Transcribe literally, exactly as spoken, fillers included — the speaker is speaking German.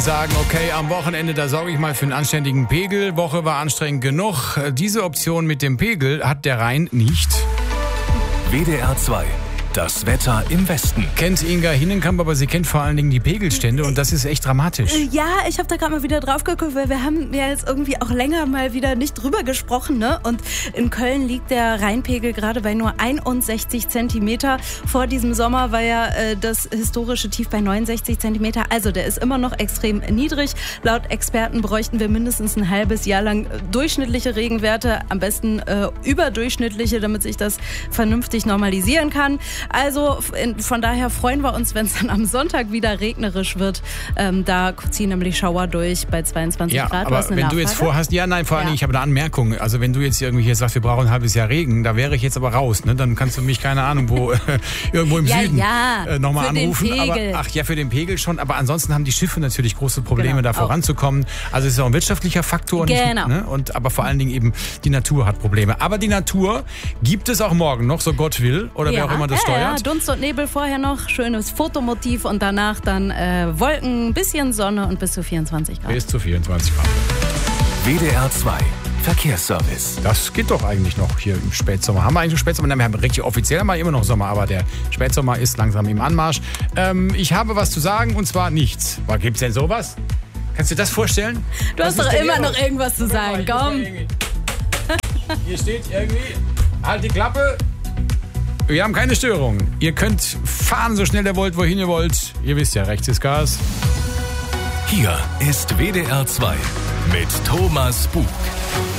Sagen, okay, am Wochenende, da sorge ich mal für einen anständigen Pegel. Woche war anstrengend genug. Diese Option mit dem Pegel hat der Rhein nicht. W D R zwei. Das Wetter im Westen. Kennt Inga Hinnenkamp, aber sie kennt vor allen Dingen die Pegelstände und das ist echt dramatisch. Ja, ich habe da gerade mal wieder drauf geguckt, weil wir haben ja jetzt irgendwie auch länger mal wieder nicht drüber gesprochen, ne? Und in Köln liegt der Rheinpegel gerade bei nur einundsechzig Zentimeter. Vor diesem Sommer war ja äh, das historische Tief bei neunundsechzig Zentimeter. Also der ist immer noch extrem niedrig. Laut Experten bräuchten wir mindestens ein halbes Jahr lang durchschnittliche Regenwerte, am besten äh, überdurchschnittliche, damit sich das vernünftig normalisieren kann. Also von daher freuen wir uns, wenn es dann am Sonntag wieder regnerisch wird. Ähm, da ziehen nämlich Schauer durch bei zweiundzwanzig ja, Grad. Aber was eine wenn Nachfrage? du jetzt vorhast, ja nein, vor allem ja. ich habe eine Anmerkung. Also wenn du jetzt irgendwie hier sagst, wir brauchen ein halbes Jahr Regen, da wäre ich jetzt aber raus. Ne? Dann kannst du mich, keine Ahnung, wo irgendwo im ja, Süden ja, äh, nochmal anrufen. Den Pegel. Aber, ach ja, für den Pegel schon. Aber ansonsten haben die Schiffe natürlich große Probleme, genau, da voranzukommen. Also es ist auch ein wirtschaftlicher Faktor. Genau. Nicht, ne? Und, aber vor allen Dingen eben die Natur hat Probleme. Aber die Natur gibt es auch morgen noch, so Gott will. Oder ja, wer auch immer das ja, steuert. Ja, Dunst und Nebel vorher noch. Schönes Fotomotiv und danach dann äh, Wolken, ein bisschen Sonne und bis zu vierundzwanzig Grad. Bis zu vierundzwanzig Grad. W D R zwei. Verkehrsservice. Das geht doch eigentlich noch hier im Spätsommer. Haben wir eigentlich schon Spätsommer? Nein, wir haben richtig offiziell mal immer noch Sommer, aber der Spätsommer ist langsam im Anmarsch. Ähm, ich habe was zu sagen und zwar nichts. Was gibt's denn sowas? Kannst du dir das vorstellen? Du hast Was doch ist denn immer hier noch irgendwas zu sagen, komm. Hier steht irgendwie, halt die Klappe. Wir haben keine Störung. Ihr könnt fahren, so schnell ihr wollt, wohin ihr wollt. Ihr wisst ja, rechts ist Gas. Hier ist W D R zwei mit Thomas Bug.